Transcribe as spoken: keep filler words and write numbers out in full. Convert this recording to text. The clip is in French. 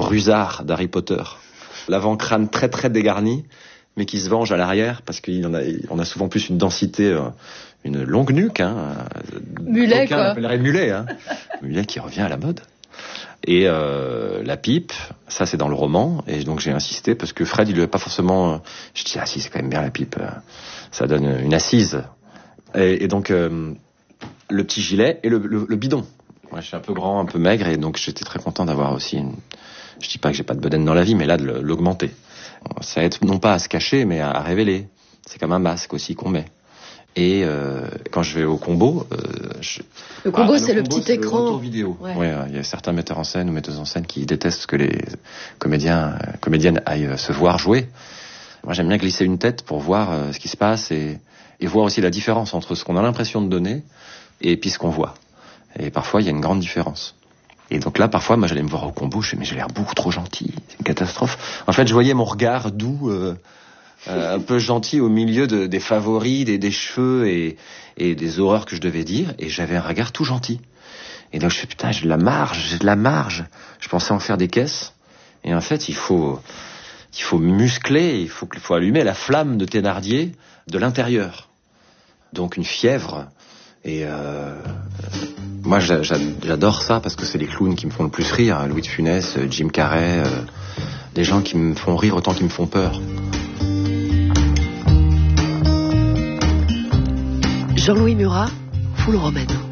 rusard d'Harry Potter. L'avant-crâne très très dégarni, mais qui se venge à l'arrière, parce qu'on a, on a souvent plus une densité, euh, une longue nuque. Hein, mulet, Aucun quoi. l'appellerait mulet. Hein. Mulet qui revient à la mode. Et euh, la pipe, ça c'est dans le roman, et donc j'ai insisté, parce que Fred, il lui avait pas forcément... Je dis, ah si, c'est quand même bien la pipe, ça donne une assise. Et, et donc, euh, le petit gilet et le, le, le bidon. Moi, je suis un peu grand, un peu maigre, et donc j'étais très content d'avoir aussi une... Je dis pas que j'ai pas de bedaine dans la vie, mais là, de l'augmenter. Ça aide non pas à se cacher, mais à, à révéler. C'est comme un masque aussi qu'on met. Et euh, quand je vais au combo... Euh, je... Le combo, ah, c'est le, le combo, petit c'est écran. Le retour vidéo. Ouais. Ouais, il y a certains metteurs en scène ou metteuses en scène qui détestent que les comédiens, euh, comédiennes aillent se voir jouer. Moi, j'aime bien glisser une tête pour voir euh, ce qui se passe et, et voir aussi la différence entre ce qu'on a l'impression de donner et puis ce qu'on voit. Et parfois, il y a une grande différence. Et donc là, parfois, moi, j'allais me voir au combo, je fais, mais j'ai l'air beaucoup trop gentil. C'est une catastrophe. En fait, je voyais mon regard doux... Euh, Euh, un peu gentil au milieu de, des favoris, des, des cheveux et, et des horreurs que je devais dire, et j'avais un regard tout gentil. Et donc je fais, putain, j'ai de la marge, j'ai de la marge. Je pensais en faire des caisses, et en fait, il faut, il faut muscler, il faut, il faut allumer la flamme de Thénardier de l'intérieur. Donc une fièvre, et euh, moi j'adore ça, parce que c'est les clowns qui me font le plus rire, Louis de Funès, Jim Carrey, euh, des gens qui me font rire autant qu'ils me font peur. Jean-Louis Murat, Full Romano.